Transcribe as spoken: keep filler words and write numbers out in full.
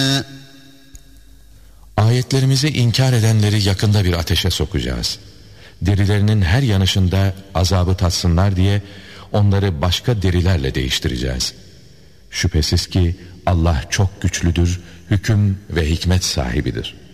Ayetlerimizi inkar edenleri yakında bir ateşe sokacağız. Derilerinin her yanışında azabı tatsınlar diye onları başka derilerle değiştireceğiz. Şüphesiz ki Allah çok güçlüdür, hüküm ve hikmet sahibidir.